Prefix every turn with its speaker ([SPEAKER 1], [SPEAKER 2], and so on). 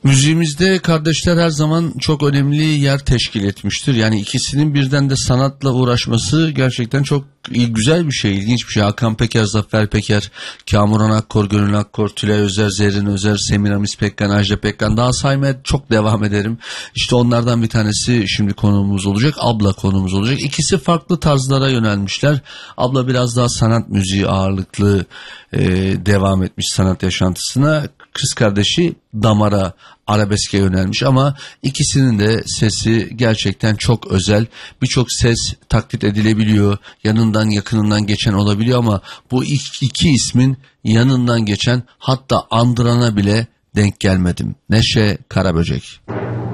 [SPEAKER 1] Müziğimizde kardeşler her zaman çok önemli yer teşkil etmiştir. Yani ikisinin birden de sanatla uğraşması gerçekten çok güzel bir şey, ilginç bir şey. Hakan Peker, Zafer Peker, Kamuran Akkor, Gönül Akkor, Tülay Özer, Zerrin Özer, Semiramis Pekkan, Ajda Pekkan, daha saymaya çok devam ederim. İşte onlardan bir tanesi şimdi konuğumuz olacak, Abla konuğumuz olacak. İkisi farklı tarzlara yönelmişler. Abla biraz daha sanat müziği ağırlıklı devam etmiş sanat yaşantısına. Kız kardeşi damara, arabeske yönelmiş ama ikisinin de sesi gerçekten çok özel. Birçok ses taklit edilebiliyor. Yanından yakınından geçen olabiliyor ama bu iki ismin yanından geçen, hatta andırana bile denk gelmedim. Neşe Karaböcek.